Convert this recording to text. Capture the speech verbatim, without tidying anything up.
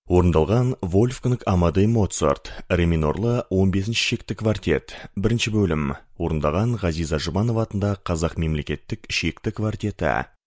Орындалған Вольфганг Амадей Моцарт, ре минорлы он бесінші шекті квартет, бірінші бөлім. Орындаған Ғазиза Жұбанова атындағы Қазақ мемлекеттік шекті квартеті.